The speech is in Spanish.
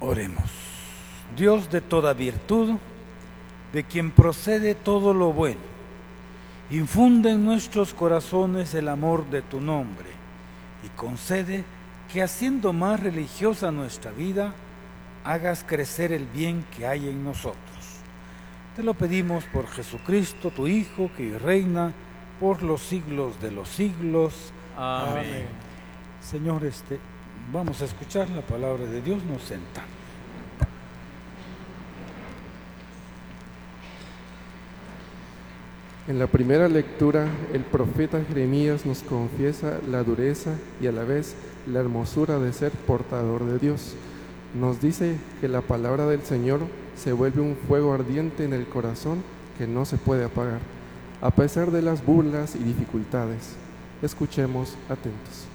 Oremos. Dios de toda virtud, de quien procede todo lo bueno, infunde en nuestros corazones el amor de tu nombre y concede que, haciendo más religiosa nuestra vida, hagas crecer el bien que hay en nosotros. Te lo pedimos por Jesucristo, tu Hijo, que reina por los siglos de los siglos. Amén. Señor, vamos a escuchar la palabra de Dios, nos sentamos. En la primera lectura, el profeta Jeremías nos confiesa la dureza y a la vez la hermosura de ser portador de Dios. Nos dice que la palabra del Señor se vuelve un fuego ardiente en el corazón que no se puede apagar, a pesar de las burlas y dificultades. Escuchemos atentos.